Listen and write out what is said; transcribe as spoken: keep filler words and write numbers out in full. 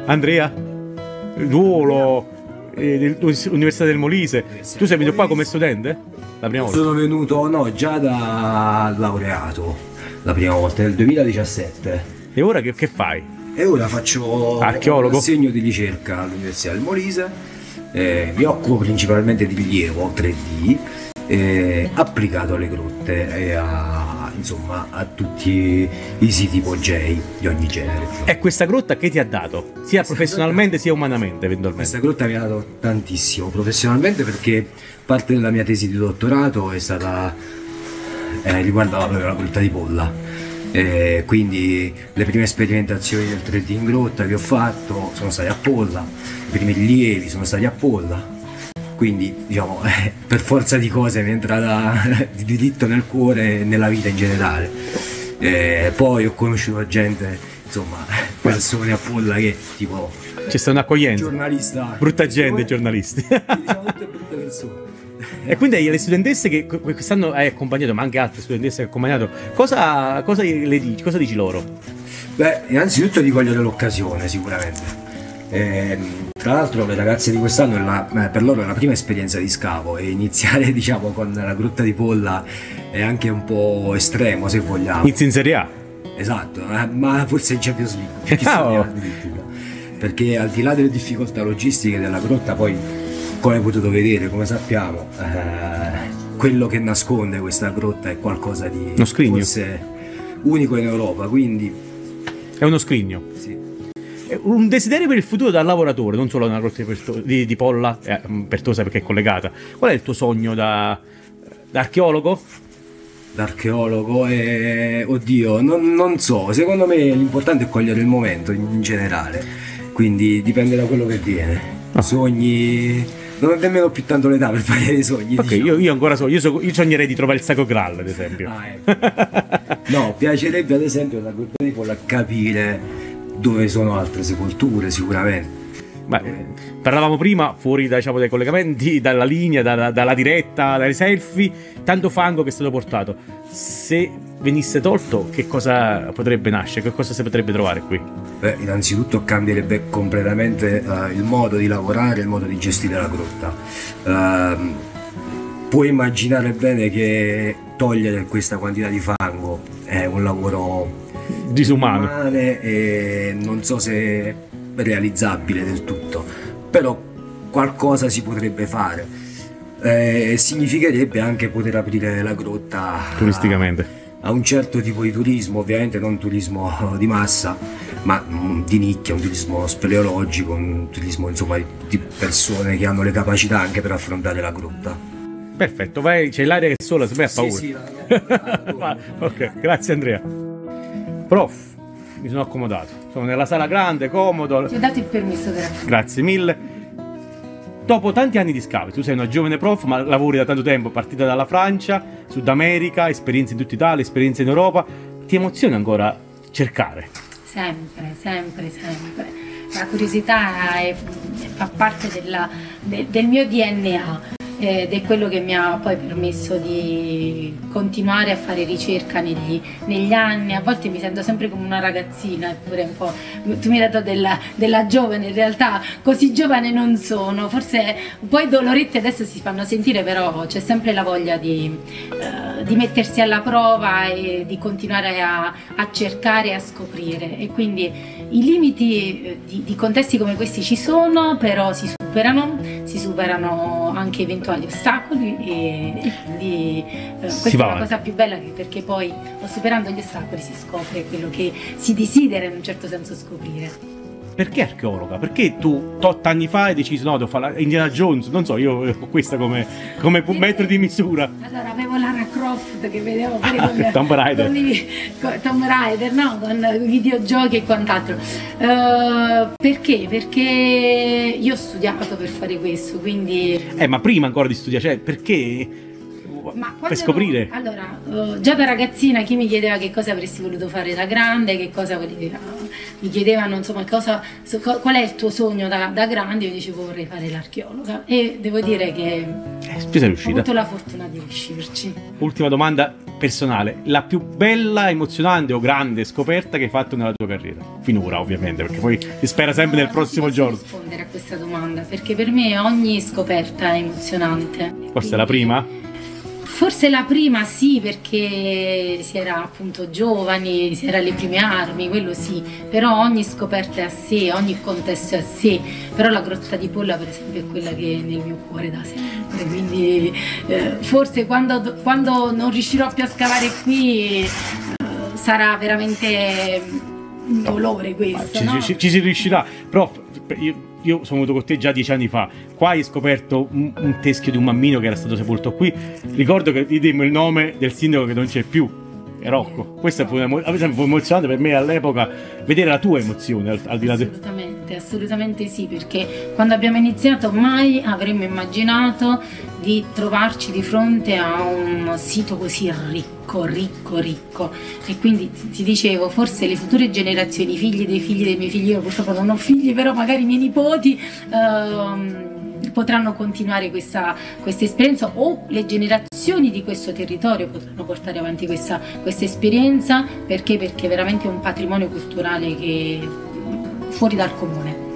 Andrea, Duolo, eh, Università del Molise. Tu sei venuto qua come studente? La prima volta? Sono venuto, no, già da laureato, la prima volta, nel duemiladiciassette. E ora che, che fai? E ora faccio archeologo? un segno di ricerca all'Università del Molise, eh, mi occupo principalmente di rilievo tre D, eh, applicato alle grotte e a, insomma, a tutti i siti ipogei di ogni genere. E questa grotta che ti ha dato? Sia questa professionalmente grotta, sia umanamente eventualmente? Questa grotta mi ha dato tantissimo, professionalmente perché parte della mia tesi di dottorato è stata, eh, riguardava proprio la grotta di Polla. Eh, quindi le prime sperimentazioni del tre D in grotta che ho fatto sono state a Polla, i primi rilievi sono stati a Polla, quindi diciamo eh, per forza di cose mi è entrata di diritto nel cuore e nella vita in generale. Eh, poi ho conosciuto gente, insomma, persone a Polla che tipo c'è stata un'accoglienza, giornalista, brutta gente, giornalisti. Diciamo tutte brutte persone. E quindi le studentesse che quest'anno hai accompagnato, ma anche altre studentesse che hai accompagnato, cosa, cosa le dici? Cosa dici loro? Beh, innanzitutto di cogliere l'occasione sicuramente. Eh, tra l'altro le ragazze di quest'anno è la, per loro è la prima esperienza di scavo e iniziare diciamo con la grotta di Polla è anche un po' estremo se vogliamo. Inizia in Serie A? Esatto, eh, ma forse in Champions League. Oh. Perché al di là delle difficoltà logistiche della grotta, poi come hai potuto vedere, come sappiamo, eh, quello che nasconde questa grotta è qualcosa di uno scrigno, forse unico in Europa, quindi è uno scrigno. Sì. Un desiderio per il futuro da lavoratore, non solo nella grotta di, Perto- di, di Polla, eh, Pertosa perché è collegata. Qual è il tuo sogno da, da archeologo? Da archeologo e oddio, non, non so, secondo me l'importante è cogliere il momento in, in generale, quindi dipende da quello che viene. Ah. Sogni, non ho nemmeno più tanto l'età per fare dei sogni. Ok, diciamo. io, io ancora so, io, so, io sognerei di trovare il Sacro Graal, ad esempio. Ah, ecco. No, piacerebbe ad esempio la grotta di Polla capire dove sono altre sepolture sicuramente. Ma, eh, parlavamo prima fuori da, diciamo, dai collegamenti, dalla linea, dalla, dalla diretta, dai selfie, tanto fango che è stato portato. Se venisse tolto, che cosa potrebbe nascere? Che cosa si potrebbe trovare qui? Beh, innanzitutto cambierebbe completamente uh, il modo di lavorare, il modo di gestire la grotta. Uh, puoi immaginare bene che togliere questa quantità di fango è un lavoro disumano e non so se è realizzabile del tutto, però qualcosa si potrebbe fare. Eh, significherebbe anche poter aprire la grotta turisticamente a, a un certo tipo di turismo, ovviamente non turismo di massa, ma di nicchia, un turismo speleologico, un turismo insomma di persone che hanno le capacità anche per affrontare la grotta. Perfetto, vai, c'è l'aria che sola, se me ha paura. Sì, sì, la, la, ok, grazie Andrea. Prof, mi sono accomodato, sono nella sala grande, comodo. Ti ho dato il permesso per Grazie mille. Dopo tanti anni di scavi, tu sei una giovane prof, ma lavori da tanto tempo, partita dalla Francia, Sud America, esperienze in tutta Italia, esperienze in Europa. Ti emoziona ancora cercare? Sempre, sempre, sempre. La curiosità è, fa parte della, de, del mio D N A. Ed è quello che mi ha poi permesso di continuare a fare ricerca negli, negli anni. A volte mi sento sempre come una ragazzina, eppure un po'. Tu mi hai dato della, della giovane, in realtà così giovane non sono. Forse poi dolorette adesso si fanno sentire, però c'è sempre la voglia di, uh, di mettersi alla prova e di continuare a, a cercare e a scoprire. E quindi i limiti di, di contesti come questi ci sono, però si superano, si superano anche eventuali ostacoli e, e quindi eh, questa è la cosa più bella, perché poi superando gli ostacoli si scopre quello che si desidera in un certo senso scoprire. Perché archeologa? Perché tu tot anni fa hai deciso no, devo fare Indiana Jones? Non so, io ho questa come, come metro di misura. Allora avevo Lara Croft che vedevo pure con Tomb Raider, con i, con Tomb Raider, no? Con videogiochi e quant'altro. Uh, perché? Perché io ho studiato per fare questo, quindi. Eh, ma prima ancora di studiare, cioè perché Ma per scoprire. No, allora, uh, già da ragazzina chi mi chiedeva che cosa avresti voluto fare da grande, che cosa volevi, mi chiedevano insomma cosa, qual è il tuo sogno da, da grande, io dicevo vorrei fare l'archeologa e devo dire che eh, ho avuto la fortuna di riuscirci. Ultima domanda personale, la più bella, emozionante o grande scoperta che hai fatto nella tua carriera? Finora ovviamente, perché poi si spera sempre no, nel prossimo non giorno. Non posso rispondere a questa domanda, perché per me ogni scoperta è emozionante. Forse è la prima? Forse la prima sì, perché si era appunto giovani, si era alle prime armi, quello sì, però ogni scoperta è a sé, ogni contesto è a sé, però la Grotta di Polla per esempio è quella che è nel mio cuore da sempre, quindi eh, forse quando, quando non riuscirò più a scavare qui eh, sarà veramente un dolore questo. Ci, no? ci, ci si riuscirà, però io, io sono venuto con te già dieci anni fa, qua hai scoperto un, un teschio di un mammino che era stato sepolto qui, ricordo che gli dimmo il nome del sindaco che non c'è più, è Rocco. Questo fu emozionante per me all'epoca, vedere la tua emozione al, al di là del... Assolutamente, assolutamente sì, perché quando abbiamo iniziato mai avremmo immaginato di trovarci di fronte a un sito così ricco, ricco, ricco. E quindi ti dicevo, forse le future generazioni, i figli dei figli dei miei figli, io purtroppo non ho figli, però magari i miei nipoti ehm, potranno continuare questa, questa esperienza, o le generazioni di questo territorio potranno portare avanti questa, questa esperienza, perché? Perché è veramente un patrimonio culturale che fuori dal comune.